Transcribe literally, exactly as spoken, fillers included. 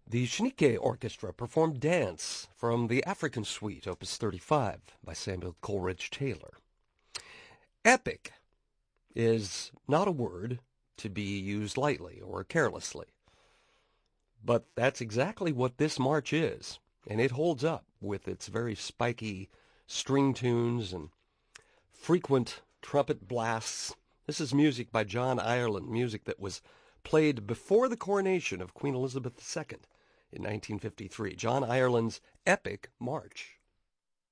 The Schnitke Orchestra performed Dance from the African Suite, Opus thirty-five, by Samuel Coleridge Taylor. Epic is not a word to be used lightly or carelessly. But that's exactly what this march is, and it holds up with its very spiky string tunes and frequent trumpet blasts. This is music by John Ireland, music that was played before the coronation of Queen Elizabeth the Second in nineteen fifty-three. John Ireland's Epic March.